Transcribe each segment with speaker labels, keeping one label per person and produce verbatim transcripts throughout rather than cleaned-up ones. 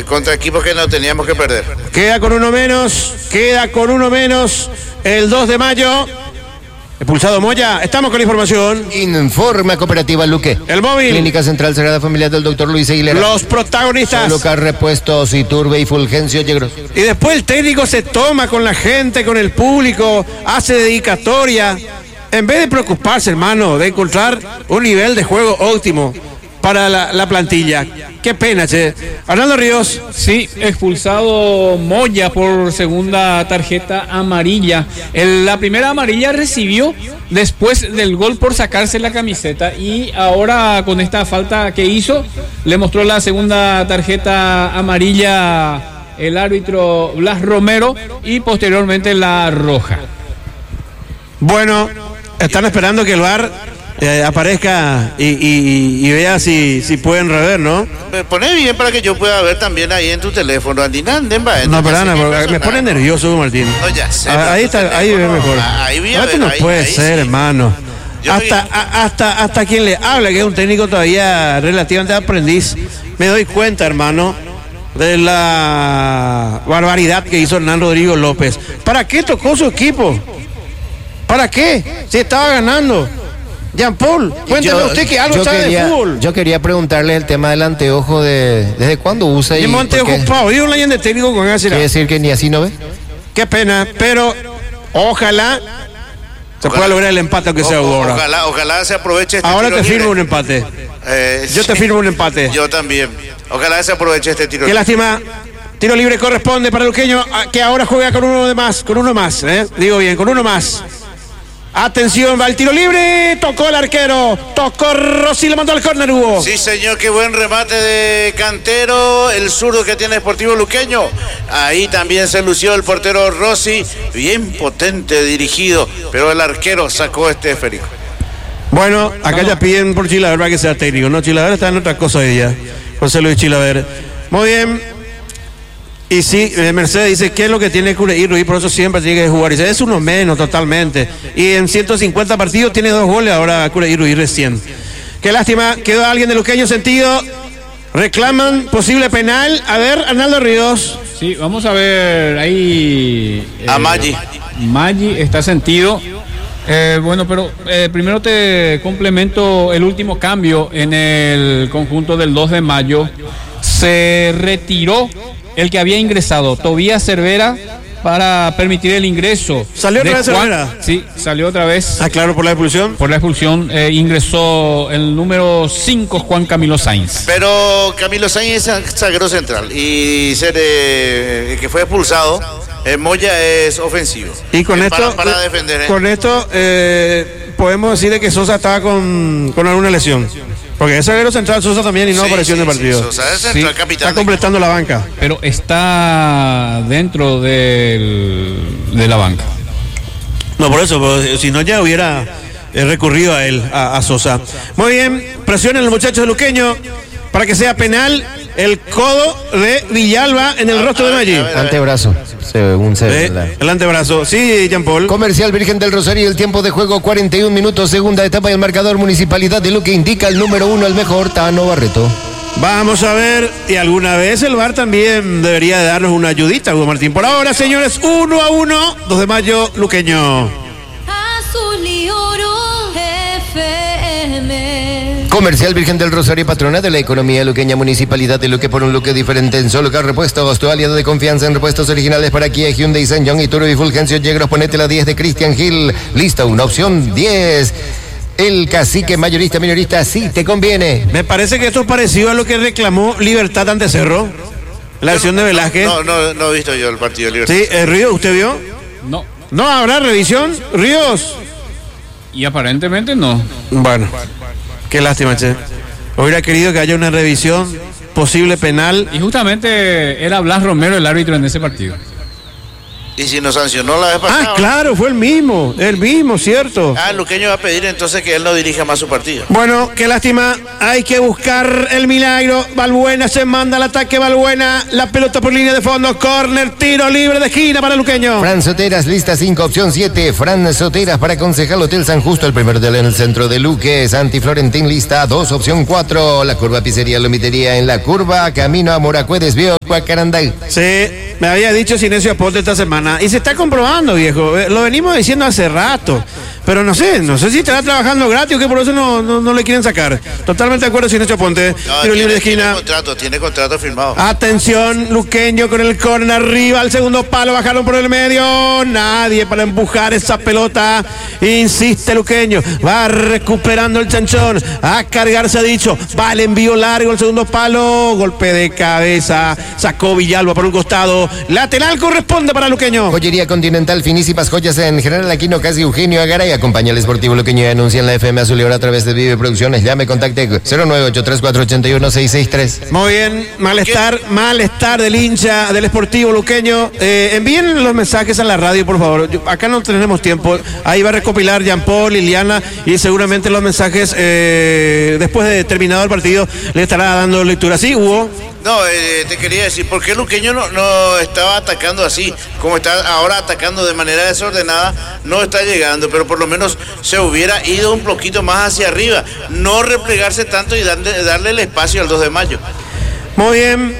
Speaker 1: contra equipos que no teníamos que perder.
Speaker 2: Queda con uno menos, queda con uno menos el dos de mayo. Expulsado Moya, estamos con la información.
Speaker 3: Informa Cooperativa Luque.
Speaker 2: El móvil.
Speaker 3: Clínica Central Sagrada Familiar del doctor Luis Aguilera.
Speaker 2: Los protagonistas.
Speaker 3: Lucas Repuestos, Iturbe y Fulgencio Yegros.
Speaker 2: Y después el técnico se toma con la gente, con el público, hace dedicatoria. En vez de preocuparse, hermano, de encontrar un nivel de juego óptimo para la, la plantilla. Qué pena, che. Arnaldo Ríos.
Speaker 4: Sí, expulsado Moya por segunda tarjeta amarilla. El, la primera amarilla recibió después del gol por sacarse la camiseta y ahora con esta falta que hizo le mostró la segunda tarjeta amarilla el árbitro Blas Romero y posteriormente la roja.
Speaker 2: Bueno, están esperando que el V A R Eh, aparezca y, y, y vea si, si pueden rever, ¿no?
Speaker 1: Me pone bien para que yo pueda ver también ahí en tu teléfono, Andina.
Speaker 2: No, perdona, me pone nervioso, Martín.
Speaker 1: No, ya sé.
Speaker 2: Ah, ahí está, ahí ve mejor.
Speaker 1: Ahí voy a ver,
Speaker 2: Esto no
Speaker 1: ahí,
Speaker 2: puede
Speaker 1: ahí
Speaker 2: ser,
Speaker 1: sí.
Speaker 2: hermano.
Speaker 1: Yo
Speaker 2: Hasta,
Speaker 1: vi-
Speaker 2: a, hasta, hasta quien le habla, que es un técnico todavía relativamente aprendiz, me doy cuenta, hermano, de la barbaridad que hizo Hernán Rodrigo López. ¿Para qué tocó su equipo? ¿Para qué? Si estaba ganando. Jean Paul, cuéntame
Speaker 3: Yo-
Speaker 2: usted que algo
Speaker 3: yo
Speaker 2: sabe
Speaker 3: quería-
Speaker 2: de fútbol.
Speaker 3: Yo quería preguntarle el tema del anteojo de desde cuándo usa y
Speaker 2: Y Monte
Speaker 3: por qué.
Speaker 2: ocupado, y un año de técnico con ese.
Speaker 3: Quiere decir que ni así no ve.
Speaker 2: Qué pena, pero ojalá se
Speaker 1: Ojalá.
Speaker 2: pueda lograr el empate aunque sea
Speaker 1: O- o-
Speaker 2: ahora.
Speaker 1: Ojalá, ojalá se aproveche este
Speaker 2: Ahora
Speaker 1: tiro
Speaker 2: te
Speaker 1: libre.
Speaker 2: firmo un empate.
Speaker 1: Eh,
Speaker 2: Yo te
Speaker 1: sí.
Speaker 2: firmo un empate.
Speaker 1: Yo también. Ojalá se aproveche este tiro
Speaker 2: Qué
Speaker 1: libre.
Speaker 2: lástima. Tiro libre corresponde para el Luqueño, a- que ahora juega con uno de más, con uno más, ¿eh? Digo bien, con uno más. Atención, va el tiro libre, tocó el arquero, tocó Rossi, le mandó al córner, Hugo.
Speaker 1: Sí, señor, qué buen remate de Cantero, el zurdo que tiene Sportivo Luqueño. Ahí también se lució el portero Rossi, bien potente dirigido, pero el arquero sacó este esférico.
Speaker 2: Bueno, acá ya piden por Chilaver para que sea técnico, ¿no? Chilaver está en otra cosa hoy día. José Luis Chilaver. Muy bien. Y sí, eh, Mercedes dice, ¿qué es lo que tiene Cureí Ruiz? Por eso siempre tiene que jugar. Dice, es uno menos totalmente. Y en ciento cincuenta partidos tiene dos goles ahora Cureí Ruiz recién. Qué lástima, quedó alguien de Luqueño sentido. Reclaman posible penal. A ver, Arnaldo Ríos.
Speaker 4: Sí, vamos a ver ahí. eh,
Speaker 1: A Maggi.
Speaker 4: Maggi está sentido. Eh, bueno, pero eh, primero te complemento el último cambio en el conjunto del dos de mayo. Se retiró el que había ingresado, Tobías Cervera, para permitir el ingreso.
Speaker 2: ¿Salió otra
Speaker 4: de
Speaker 2: vez
Speaker 4: Juan-
Speaker 2: Cervera?
Speaker 4: Sí, salió otra vez.
Speaker 2: Ah, claro, por la expulsión.
Speaker 4: Por la expulsión eh, ingresó el número cinco, Juan Camilo Sainz.
Speaker 1: Pero Camilo Sáenz es zaguero central y ser eh, que fue expulsado, eh, Moya es ofensivo.
Speaker 2: Y con
Speaker 1: Eh,
Speaker 2: esto,
Speaker 1: para, para defender. eh.
Speaker 2: con esto eh, podemos decir de que Sosa estaba con, con alguna lesión. Porque es zaguero central Sosa también y no
Speaker 1: Sí,
Speaker 2: apareció
Speaker 1: sí,
Speaker 2: en el
Speaker 1: sí,
Speaker 2: partido.
Speaker 1: Sosa es central,
Speaker 4: Sí,
Speaker 1: capitán.
Speaker 2: Está completando la banca.
Speaker 4: Pero está dentro del, de la banca.
Speaker 2: No, por eso, pues, si no ya hubiera eh, recurrido a él, a, a Sosa. Muy bien, presionen los muchachos de Luqueño para que sea penal el codo de Villalba en el rostro de Maggi.
Speaker 1: a ver.
Speaker 3: Antebrazo, según se ve.
Speaker 2: Eh,
Speaker 3: la-
Speaker 2: el antebrazo. Sí, Jean Paul.
Speaker 3: Comercial Virgen del Rosario, el tiempo de juego cuarenta y un minutos, segunda etapa y el marcador Municipalidad de Luque indica el número uno, el mejor, Tano Barreto.
Speaker 2: Vamos a ver, y alguna vez el V A R también debería de darnos una ayudita, Hugo Martín. Por ahora, señores, uno a uno, dos de mayo, Luqueño.
Speaker 5: Azul y oro F M.
Speaker 3: Comercial Virgen del Rosario, patrona de la economía luqueña, Municipalidad de Luque, por un Luque diferente en solo Car Repuestos, tu aliado de confianza en repuestos originales para Kia, Hyundai, San John, Iturbe y Fulgencio Yegros. Ponete la diez de Christian Hill. Listo, una opción diez. El cacique mayorista minorista, sí te conviene.
Speaker 2: Me parece que esto es parecido a lo que reclamó Libertad ante Cerro, la versión de Velázquez.
Speaker 1: No, no, no he visto yo el partido de Libertad.
Speaker 2: Sí, eh, Ríos, ¿usted vio?
Speaker 4: No,
Speaker 2: No habrá revisión, Ríos.
Speaker 4: y aparentemente no.
Speaker 2: Bueno, qué lástima, che. Hubiera querido que haya una revisión posible penal.
Speaker 4: Y justamente era Blas Romero el árbitro en ese partido.
Speaker 1: Y si nos sancionó la vez pasada.
Speaker 2: Ah, claro, fue el mismo, el mismo, cierto.
Speaker 1: Ah, Luqueño va a pedir entonces que él no dirija más su partido.
Speaker 2: Bueno, qué lástima, hay que buscar el milagro. Balbuena se manda al ataque, Balbuena, la pelota por línea de fondo, córner, tiro libre de esquina para Luqueño.
Speaker 3: Fran Soteras, lista cinco, opción siete. Fran Soteras para Concejal Hotel San Justo, el primer hotel en el centro de Luque. Santi Florentín, lista dos, opción cuatro. La curva Pizzería Lomitería en la curva, camino a Moracue, desvío. Cuacarandal.
Speaker 2: Sí, me había dicho Sinesio Aponte esta semana. Y se está comprobando, viejo. Lo venimos diciendo hace rato. Pero no sé, no sé si estará trabajando gratis o que por eso no, no, no le quieren sacar. Totalmente de acuerdo, Sinesio Aponte.
Speaker 1: No,
Speaker 2: Tiro
Speaker 1: tiene,
Speaker 2: libre de
Speaker 1: tiene
Speaker 2: esquina.
Speaker 1: contrato, tiene contrato firmado.
Speaker 2: Atención, Luqueño con el córner arriba, al segundo palo, bajaron por el medio. Nadie para empujar esa pelota. Insiste Luqueño, va recuperando el chanchón. A cargarse ha dicho, va el envío largo, el segundo palo. Golpe de cabeza, sacó Villalba por un costado. Lateral corresponde para Luqueño.
Speaker 3: Joyería Continental, finísimas joyas en General Aquino, casi Eugenio Agaray. Acompaña al Sportivo Luqueño y anuncia en la F M Azul y ahora a través de Vive Producciones. Llame, contacte cero nueve ocho tres cuatro ocho uno seis seis tres.
Speaker 2: Muy bien, malestar, malestar del hincha del Sportivo Luqueño. Eh, envíen los mensajes a la radio, por favor. Yo- acá no tenemos tiempo. Ahí va a recopilar Jean Paul, Liliana y seguramente los mensajes eh, después de terminado el partido le estará dando lectura. ¿Sí, Hugo?
Speaker 1: No, eh, te quería decir, ¿por qué Luqueño no, no estaba atacando así? Como está ahora atacando de manera desordenada, no está llegando, pero por lo menos se hubiera ido un poquito más hacia arriba, no replegarse tanto y darle, darle el espacio al dos de mayo.
Speaker 2: Muy bien.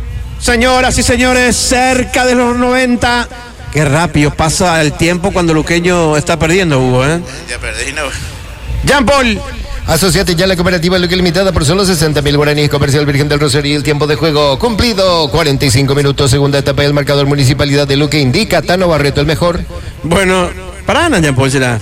Speaker 2: Señoras y señores, cerca de los noventa. Qué rápido pasa el tiempo cuando Luqueño está perdiendo, Hugo, ¿eh?
Speaker 1: Ya perdí, no.
Speaker 2: Jean Paul.
Speaker 3: Asociate ya a la cooperativa Luque Limitada por solo sesenta mil guaraníes. Comercial Virgen del Rosario. El tiempo de juego cumplido. cuarenta y cinco minutos. Segunda etapa del marcador. Municipalidad de Luque indica Tano Barreto el mejor.
Speaker 2: Bueno, para Ana, Jean Paul será.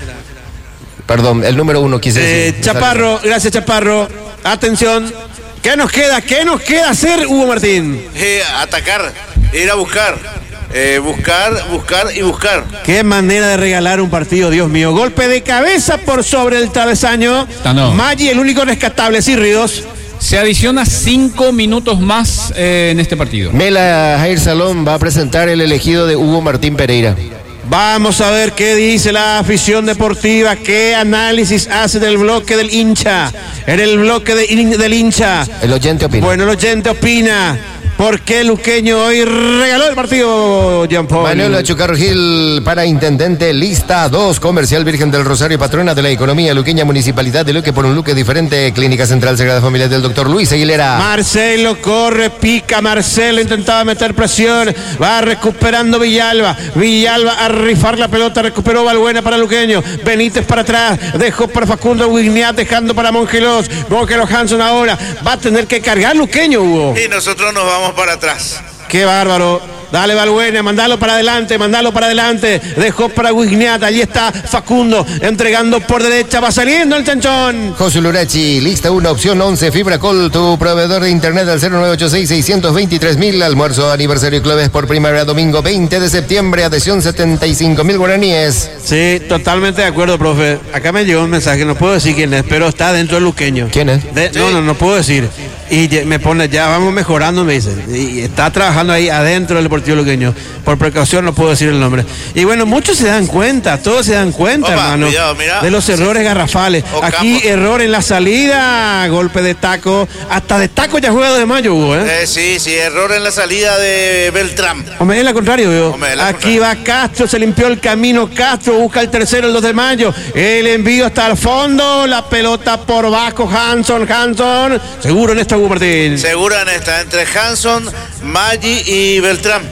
Speaker 3: Perdón, el número uno quise
Speaker 2: Eh,
Speaker 3: decir.
Speaker 2: Chaparro, gracias Chaparro. Atención. ¿Qué nos queda? ¿Qué nos queda hacer, Hugo Martín?
Speaker 1: Eh, atacar, ir a buscar, eh, buscar, buscar y buscar.
Speaker 2: Qué manera de regalar un partido, Dios mío. Golpe de cabeza por sobre el travesaño.
Speaker 4: Tano.
Speaker 2: Maggi, el único rescatable, sí, Ríos.
Speaker 4: Se adiciona cinco minutos más eh, en este partido.
Speaker 3: Mela Jair Salón va a presentar el elegido de Hugo Martín Pereira.
Speaker 2: Vamos a ver qué dice la afición deportiva, qué análisis hace del bloque del hincha, en el bloque de- del hincha.
Speaker 3: El oyente opina.
Speaker 2: Bueno, el oyente opina. ¿Por qué Luqueño hoy regaló el partido, Jean Paul?
Speaker 3: Manuel Achucarro Gil para intendente, lista dos, Comercial Virgen del Rosario, patrona de la economía luqueña, Municipalidad de Luque por un Luque diferente, Clínica Central Sagrada Familia del doctor Luis Aguilera.
Speaker 2: Marcelo corre, pica, Marcelo intentaba meter presión, va recuperando Villalba, Villalba a rifar la pelota, recuperó Balbuena para Luqueño, Benítez para atrás, dejó para Facundo Wigniat, dejando para Mongelos, Mongelos Hanson ahora, va a tener que cargar Luqueño, Hugo.
Speaker 1: Y nosotros nos vamos para atrás.
Speaker 2: Qué bárbaro. Dale Balbuena, mandalo para adelante, mandalo para adelante. Dejó para Wigniat, allí está Facundo, entregando por derecha, va saliendo el chanchón.
Speaker 3: José Lurachi, lista uno, opción once, Fibracol, tu proveedor de internet al cero nueve ocho seis, seis dos tres mil, almuerzo aniversario Clubes por primavera, domingo veinte de septiembre, adhesión setenta y cinco mil guaraníes.
Speaker 2: Sí, totalmente de acuerdo, profe. Acá me llegó un mensaje, no puedo decir quién es, pero está dentro del Luqueño.
Speaker 3: ¿Quién es?
Speaker 2: De- no, no, no puedo decir. Y ye- me pone, ya vamos mejorando, me dice. Y está trabajando ahí adentro del Deportivo Luqueño. Por precaución no puedo decir el nombre. Y bueno, muchos se dan cuenta, todos se dan cuenta,
Speaker 1: Opa,
Speaker 2: hermano,
Speaker 1: cuidado, mira.
Speaker 2: de los errores garrafales.
Speaker 1: Ocampo.
Speaker 2: Aquí error en la salida, golpe de taco. Hasta de taco ya juega de mayo, Hugo, ¿eh?
Speaker 1: Eh, sí, sí, error en la salida de Beltrán.
Speaker 2: Hombre, es la contrario, veo.
Speaker 1: Hombre, es la
Speaker 2: Aquí va Castro, se limpió el camino Castro, busca el tercero el dos de mayo. El envío hasta el fondo, la pelota por bajo, Hanson, Hanson. Seguro en esta, Hugo Martín.
Speaker 1: Segura en esta, entre Hanson, Maggi y Beltrán.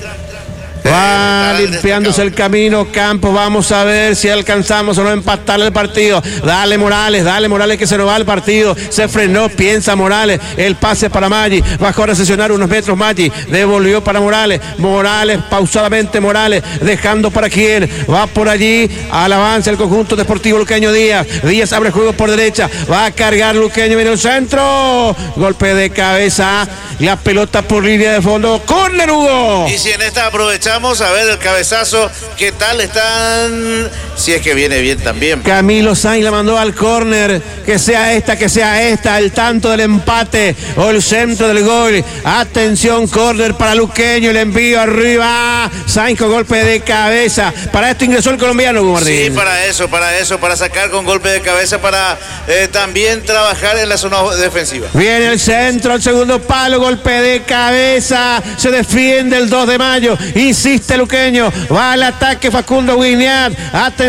Speaker 2: Va
Speaker 1: Eh,
Speaker 2: limpiándose el
Speaker 1: destacado.
Speaker 2: camino Campos, vamos a ver si alcanzamos o no empatar el partido. Dale Morales, dale Morales que se nos va el partido. Se frenó, piensa Morales, el pase para Maggi, bajó a recesionar unos metros Maggi, devolvió para Morales, Morales, pausadamente Morales, dejando para quién, va por allí, al avance el conjunto deportivo Luqueño Díaz, Díaz abre juego por derecha, va a cargar Luqueño, viene el centro, golpe de cabeza, la pelota por línea de fondo, córner Hugo.
Speaker 1: Y si en esta aprovechamos a ver el cabezazo, ¿qué tal están? Si es que viene bien también.
Speaker 2: Camilo Sainz la mandó al córner, que sea esta, que sea esta, el tanto del empate o el centro del gol. Atención, córner para Luqueño, el envío arriba, Sainz con golpe de cabeza. Para esto ingresó el colombiano, Hugo Martín.
Speaker 1: Sí, para eso, para eso, para sacar con golpe de cabeza, para eh, también trabajar en la zona defensiva.
Speaker 2: Viene el centro, el segundo palo, golpe de cabeza, se defiende el dos de mayo, insiste Luqueño, va al ataque Facundo Wigniat, atención